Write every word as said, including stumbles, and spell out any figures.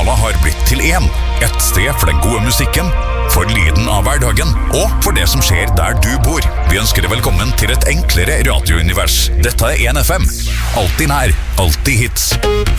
Nova har blitt til én. Et sted for den gode musikken, for lyden av hverdagen, og for det som skjer der du bor. Vi ønsker deg velkommen til et enklere radiounivers. Dette er én F M. Alltid nær, alltid hits.